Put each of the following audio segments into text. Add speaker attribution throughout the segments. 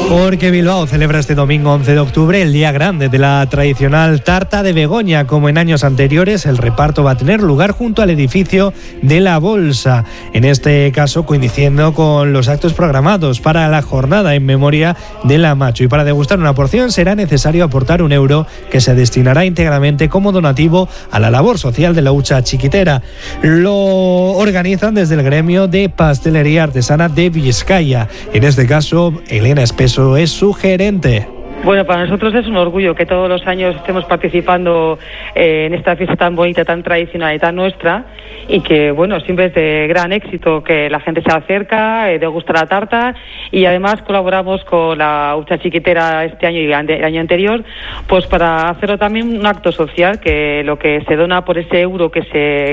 Speaker 1: Porque Bilbao celebra este domingo 11 de octubre el día grande de la tradicional tarta de Begoña. Como en años anteriores, el reparto va a tener lugar junto al edificio de la Bolsa, en este caso coincidiendo con los actos programados para la jornada en memoria de la Machu. Y para degustar una porción será necesario aportar €1 que se destinará íntegramente como donativo a la labor social de la Hucha Chiquitera. Lo organizan desde el gremio de pastelería artesana de Vizcaya. En este caso, Elena Espeso es su gerente.
Speaker 2: Bueno, para nosotros es un orgullo que todos los años estemos participando en esta fiesta tan bonita, tan tradicional y tan nuestra, y que, bueno, siempre es de gran éxito que la gente se acerca, degusta la tarta, y además colaboramos con la Hucha Chiquitera este año y el año anterior, pues para hacerlo también un acto social, que lo que se dona por ese euro que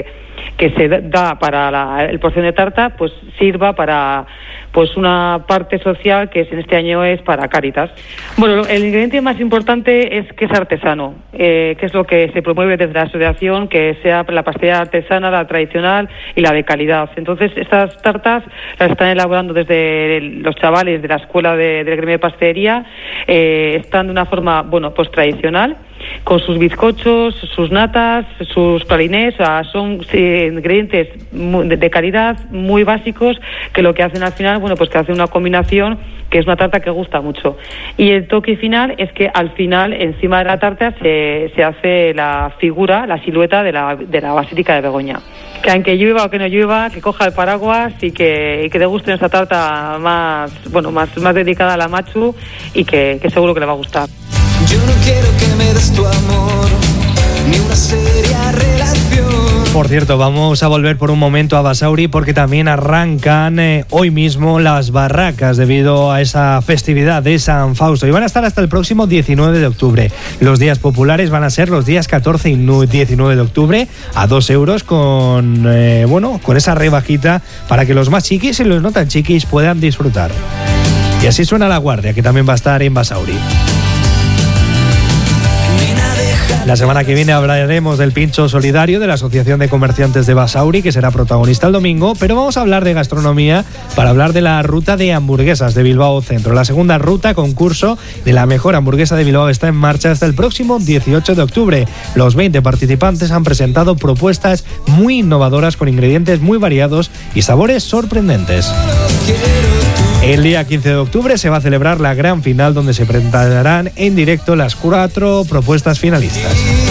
Speaker 2: se da para el porción de tarta, pues sirva para pues una parte social que en este año es para Cáritas. Bueno, el ingrediente más importante es que es artesano, que es lo que se promueve desde la asociación, que sea la pastelería artesana, la tradicional y la de calidad. Entonces, estas tartas las están elaborando desde los chavales de la escuela del gremio de pastelería, están de una forma, bueno, pues tradicional, con sus bizcochos, sus natas, sus pralinés. O sea, son ingredientes de calidad, muy básicos, que lo que hacen al final, bueno, pues que hacen una combinación que es una tarta que gusta mucho. Y el toque final es que al final, encima de la tarta, se hace la figura, la silueta de la Basílica de Begoña. Que aunque llueva o que no llueva, que coja el paraguas y que degusten esta tarta más dedicada a la Machu, y que seguro que le va a gustar.
Speaker 3: Yo no quiero que me des tu amor, ni una seria relación.
Speaker 1: Por cierto, vamos a volver por un momento a Basauri porque también arrancan hoy mismo las barracas debido a esa festividad de San Fausto y van a estar hasta el próximo 19 de octubre. Los días populares van a ser los días 14 y 19 de octubre a €2 con esa rebajita para que los más chiquis y los no tan chiquis puedan disfrutar. Y así suena La Guardia, que también va a estar en Basauri. La semana que viene hablaremos del pincho solidario de la Asociación de Comerciantes de Basauri, que será protagonista el domingo, pero vamos a hablar de gastronomía para hablar de la ruta de hamburguesas de Bilbao Centro. La segunda ruta concurso de la mejor hamburguesa de Bilbao está en marcha hasta el próximo 18 de octubre. Los 20 participantes han presentado propuestas muy innovadoras con ingredientes muy variados y sabores sorprendentes. El día 15 de octubre se va a celebrar la gran final, donde se presentarán en directo las 4 propuestas finalistas.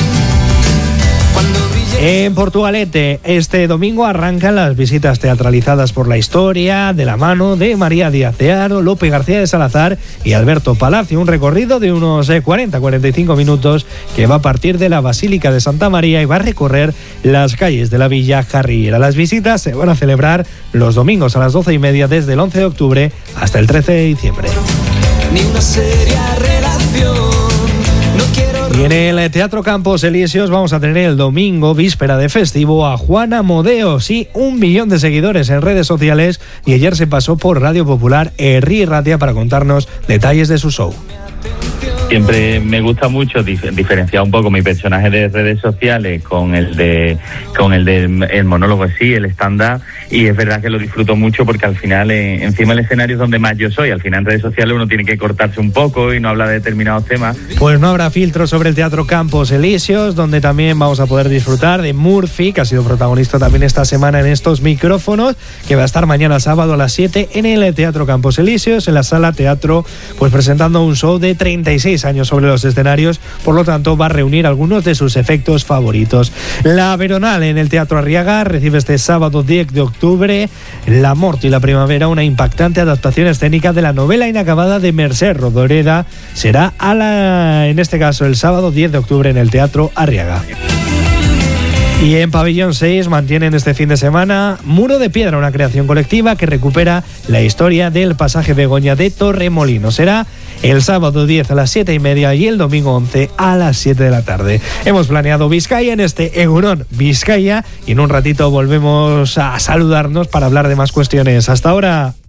Speaker 1: En Portugalete, este domingo arrancan las visitas teatralizadas por la historia de la mano de María Díaz de Haro, Lope García de Salazar y Alberto Palacio. Un recorrido de unos 40-45 minutos que va a partir de la Basílica de Santa María y va a recorrer las calles de la Villa Jarriera. Las visitas se van a celebrar los domingos a las 12:30 desde el 11 de octubre hasta el 13 de diciembre.
Speaker 3: Ni una seria relación.
Speaker 1: Y en el Teatro Campos Elíseos vamos a tener el domingo, víspera de festivo, a Juana Modeo. Sí, 1 millón de seguidores en redes sociales, y ayer se pasó por Radio Popular Herri Ratia para contarnos detalles de su show.
Speaker 4: Siempre me gusta mucho diferenciar un poco mi personaje de redes sociales con el del monólogo, sí, el stand-up, y es verdad que lo disfruto mucho porque al final encima del escenario es donde más yo soy. Al final en redes sociales uno tiene que cortarse un poco y no habla de determinados temas.
Speaker 1: Pues no habrá filtro sobre el Teatro Campos Elíseos, donde también vamos a poder disfrutar de Murphy, que ha sido protagonista también esta semana en estos micrófonos, que va a estar mañana sábado a las 7 en el Teatro Campos Elíseos, en la Sala Teatro, pues presentando un show de 36 años sobre los escenarios, por lo tanto va a reunir algunos de sus efectos favoritos. La Veronal en el Teatro Arriaga recibe este sábado 10 de octubre La Mort y la Primavera, una impactante adaptación escénica de la novela inacabada de Mercè Rodoreda. Será en este caso el sábado 10 de octubre en el Teatro Arriaga. Y en Pabellón 6 mantienen este fin de semana Muro de Piedra, una creación colectiva que recupera la historia del pasaje Begoña de Torremolinos. Será el sábado 10 a las 7:30 y el domingo 11 a las 7 de la tarde. Hemos planeado Vizcaya en este Egunon Vizcaya y en un ratito volvemos a saludarnos para hablar de más cuestiones. Hasta ahora.